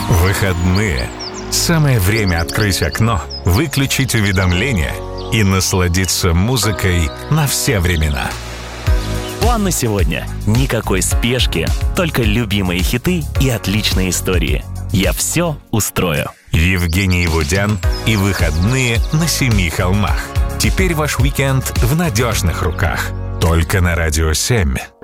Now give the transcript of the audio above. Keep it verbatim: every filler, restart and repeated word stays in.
Выходные. Самое время открыть окно, выключить уведомления и насладиться музыкой на все времена. План на сегодня. Никакой спешки, только любимые хиты и отличные истории. Я все устрою. Евгений Вудян и выходные на семи холмах. Теперь ваш уикенд в надежных руках. Только на Радио семь.